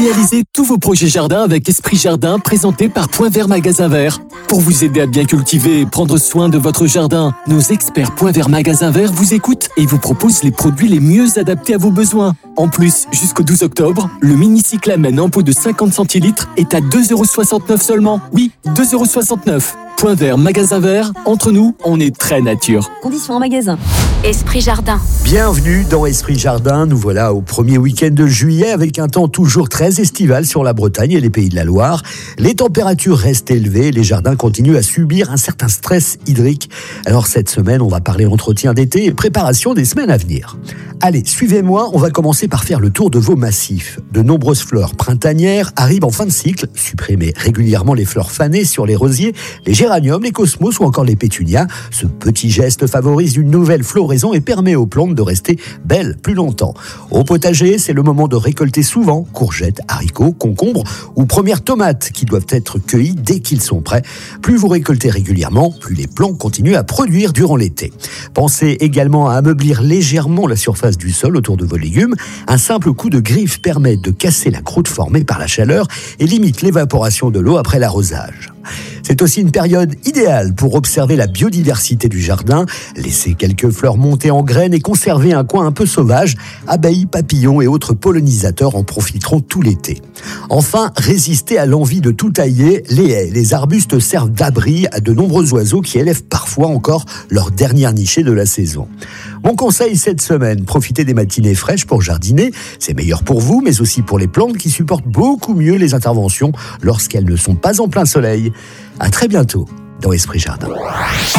Réalisez tous vos projets jardin avec Esprit Jardin, présenté par Point Vert Magasin Vert. Pour vous aider à bien cultiver et prendre soin de votre jardin, nos experts Point Vert Magasin Vert vous écoutent et vous proposent les produits les mieux adaptés à vos besoins. En plus, jusqu'au 12 octobre, le mini-cyclamen en pot de 50 centilitres est à 2,69 € seulement. Oui, 2,69 €. Point Vert Magasin Vert, entre nous, on est très nature. Conditions en magasin. Esprit Jardin. Bienvenue dans Esprit Jardin. Nous voilà au premier week-end de juillet avec un temps toujours très estival sur la Bretagne et les Pays de la Loire. Les températures restent élevées et les jardins continuent à subir un certain stress hydrique. Alors cette semaine, on va parler entretien d'été et préparation des semaines à venir. Allez, suivez-moi, on va commencer par faire le tour de vos massifs. De nombreuses fleurs printanières arrivent en fin de cycle. Supprimez régulièrement les fleurs fanées sur les rosiers, les géraniums, les cosmos ou encore les pétunias. Ce petit geste favorise une nouvelle floraison et permet aux plantes de rester belles plus longtemps. Au potager, c'est le moment de récolter souvent courgettes, haricots, concombres ou premières tomates qui doivent être cueillies dès qu'ils sont prêts. Plus vous récoltez régulièrement, plus les plants continuent à produire durant l'été. Pensez également à ameublir légèrement la surface du sol autour de vos légumes. Un simple coup de griffe permet de casser la croûte formée par la chaleur et limite l'évaporation de l'eau après l'arrosage. C'est aussi une période idéale pour observer la biodiversité du jardin, laisser quelques fleurs monter en graines et conserver un coin un peu sauvage. Abeilles, papillons et autres pollinisateurs en profiteront tout l'été. Enfin, résister à l'envie de tout tailler, les haies, les arbustes servent d'abri à de nombreux oiseaux qui élèvent parfois encore leur dernière nichée de la saison. Mon conseil cette semaine, profitez des matinées fraîches pour jardiner. C'est meilleur pour vous, mais aussi pour les plantes qui supportent beaucoup mieux les interventions lorsqu'elles ne sont pas en plein soleil. À très bientôt dans Esprit Jardin.